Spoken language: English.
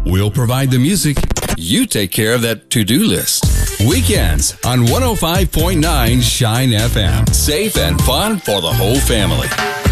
We'll provide the music. You take care of that to-do list. Weekends on 105.9 Shine FM. Safe and fun for the whole family.